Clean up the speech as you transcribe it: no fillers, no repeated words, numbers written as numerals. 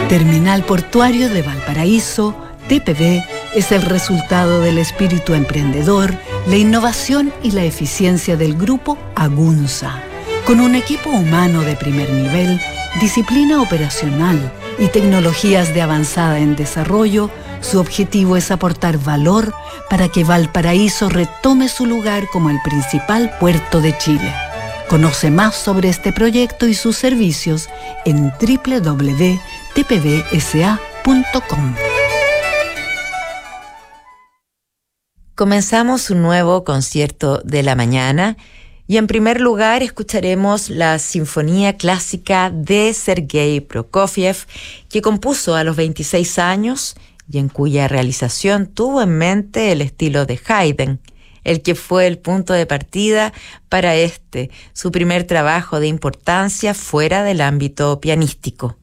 Terminal Portuario de Valparaíso, TPV, es el resultado del espíritu emprendedor, la innovación y la eficiencia del grupo Agunza. Con un equipo humano de primer nivel, disciplina operacional y tecnologías de avanzada en desarrollo, su objetivo es aportar valor para que Valparaíso retome su lugar como el principal puerto de Chile. Conoce más sobre este proyecto y sus servicios en www.tpvsa.com. Comenzamos un nuevo concierto de la mañana y en primer lugar escucharemos la Sinfonía Clásica de Sergei Prokofiev, que compuso a los 26 años y en cuya realización tuvo en mente el estilo de Haydn, el que fue el punto de partida para su primer trabajo de importancia fuera del ámbito pianístico.